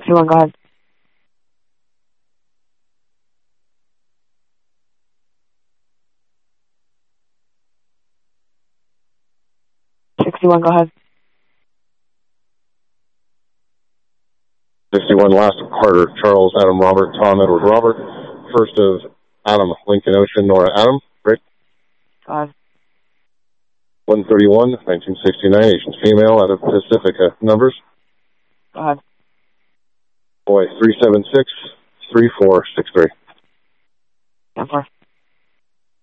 61, go ahead. Go ahead. 61, last of Carter, Charles, Adam, Robert, Tom, Edward, Robert. First of Adam, Lincoln Ocean, Nora, Adam. Rick. Go ahead. 131, 1969, Asian female out of Pacifica. Numbers. Go ahead. Boy, 376-3463. 10-4.